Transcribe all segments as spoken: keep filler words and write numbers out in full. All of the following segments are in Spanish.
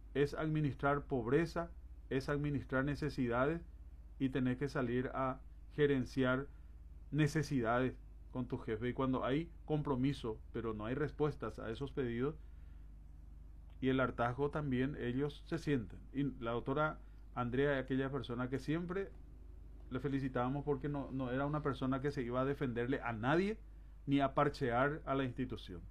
es administrar pobreza, es administrar necesidades y tenés que salir a gerenciar necesidades con tu jefe. Y cuando hay compromiso, pero no hay respuestas a esos pedidos, y el hartazgo también, ellos se sienten. Y la doctora Andrea es aquella persona que siempre le felicitábamos porque no, no era una persona que se iba a defenderle a nadie ni a parchear a la institución.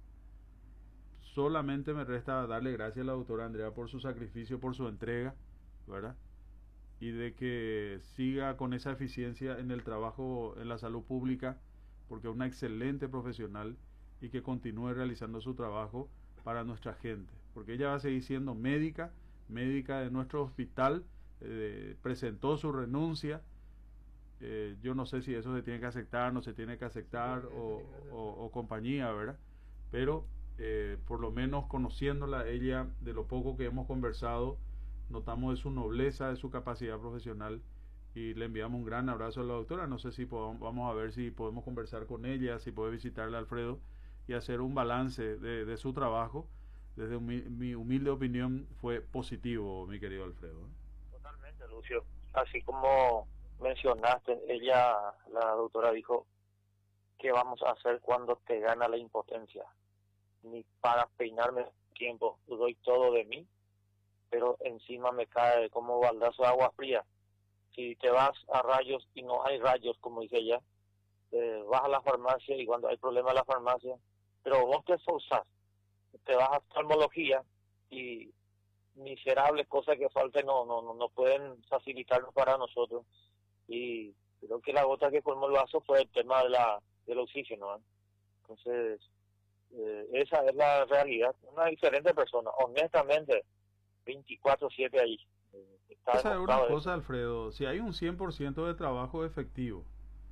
Solamente me resta darle gracias a la doctora Andrea por su sacrificio, por su entrega, ¿verdad? Y de que siga con esa eficiencia en el trabajo en la salud pública, porque es una excelente profesional, y que continúe realizando su trabajo para nuestra gente, porque ella va a seguir siendo médica, médica de nuestro hospital, eh, presentó su renuncia, eh, yo no sé si eso se tiene que aceptar, no se tiene que aceptar, o, o, o compañía, ¿verdad? Pero eh, por lo menos conociéndola, ella, de lo poco que hemos conversado, notamos de su nobleza, de su capacidad profesional, y le enviamos un gran abrazo a la doctora. No sé si podamos, vamos a ver si podemos conversar con ella, si puede visitarle a Alfredo y hacer un balance de, de su trabajo. Desde mi, mi humilde opinión fue positivo, mi querido Alfredo. Totalmente, Lucio. Así como mencionaste, ella, la doctora, dijo: ¿qué vamos a hacer cuando te gana la impotencia? Ni para peinarme tiempo, doy todo de mí, pero encima me cae como baldazo de agua fría. Si te vas a rayos y no hay rayos, como dice ella, eh, vas a la farmacia y cuando hay problema en la farmacia, pero vos te esforzás, te vas a oftalmología y miserables cosas que falten no, no, no, no pueden facilitarnos para nosotros. Y creo que la gota que colmó el vaso fue el tema de la del oxígeno, ¿eh? Entonces, eh, esa es la realidad. Una diferente persona, honestamente, veinticuatro siete ahí. Eh, está Esa es una demostrado cosa, eso. Alfredo, si hay un cien por ciento de trabajo efectivo,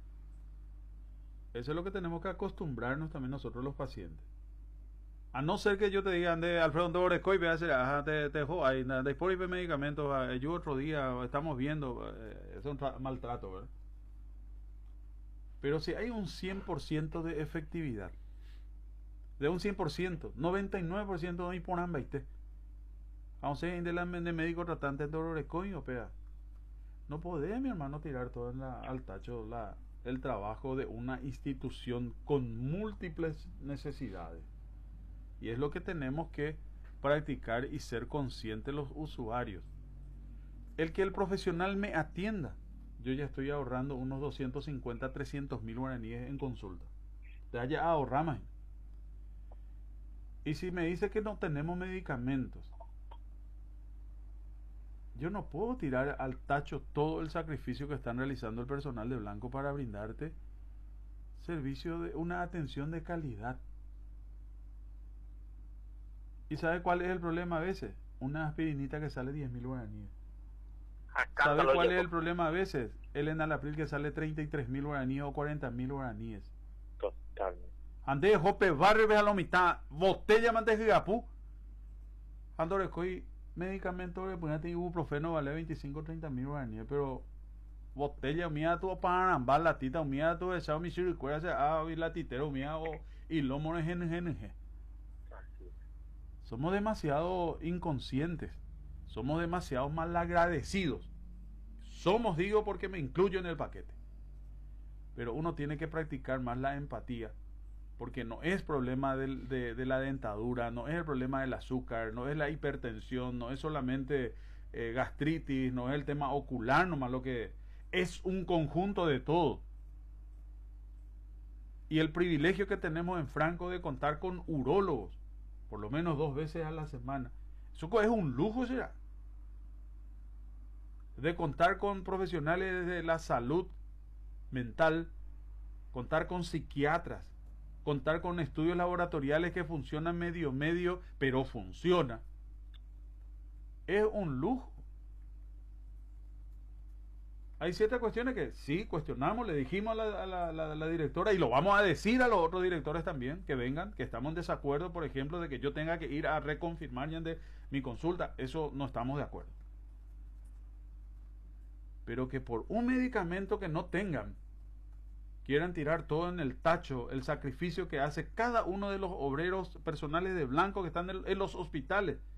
eso es lo que tenemos que acostumbrarnos también nosotros los pacientes. A no ser que yo te diga, ande, Alfredo, ¿dónde voy a hacer? Ajá, te, te, te dejo ahí, después de medicamentos, yo otro día, estamos viendo, eh, es un maltrato, ¿verdad? Pero si hay un cien por ciento de efectividad, de un cien por ciento, noventa y nueve por ciento no hay por ambaite. Aún sea de la de médico tratante de dolores coño, pea. No podés, mi hermano, tirar todo en la, al tacho la, el trabajo de una institución con múltiples necesidades. Y es lo que tenemos que practicar y ser conscientes los usuarios. El que el profesional me atienda, yo ya estoy ahorrando unos doscientos cincuenta, trescientos mil guaraníes en consulta. Ya ya ahorramos. Y si me dice que no tenemos medicamentos, yo no puedo tirar al tacho todo el sacrificio que están realizando el personal de Blanco para brindarte servicio de una atención de calidad. ¿Y sabe cuál es el problema a veces? Una aspirinita que sale diez mil guaraníes. ¿Sabe cuál es el problema a veces? El enalapril que sale treinta y tres mil guaraníes o cuarenta mil guaraníes. Totalmente. Ande de jope barrio ve a la mitad, botella mante gigapú. Ando recoy medicamento de ponerte ibuprofeno vale veinticinco, treinta mil guaraníes, pero botella mía tu para ambar la tita mía tu esa mi siricuera se a y la titero mía o y lomo de G N G. Somos demasiado inconscientes, somos demasiado malagradecidos. Somos, digo, porque me incluyo en el paquete. Pero uno tiene que practicar más la empatía, porque no es problema de, de, de la dentadura, no es el problema del azúcar, no es la hipertensión, no es solamente eh, gastritis, no es el tema ocular, nomás lo que es un conjunto de todo. Y el privilegio que tenemos en Franco de contar con urólogos, por lo menos dos veces a la semana, eso es un lujo, será. De contar con profesionales de la salud mental, contar con psiquiatras, contar con estudios laboratoriales que funcionan medio medio, pero funciona. Es un lujo. Hay ciertas cuestiones que sí cuestionamos, le dijimos a la, a la, a la, a la directora y lo vamos a decir a los otros directores también, que vengan, que estamos en desacuerdo, por ejemplo, de que yo tenga que ir a reconfirmar ya de mi consulta. Eso no estamos de acuerdo. Pero que por un medicamento que no tengan, quieran tirar todo en el tacho, el sacrificio que hace cada uno de los obreros personales de Blanco que están en, en los hospitales.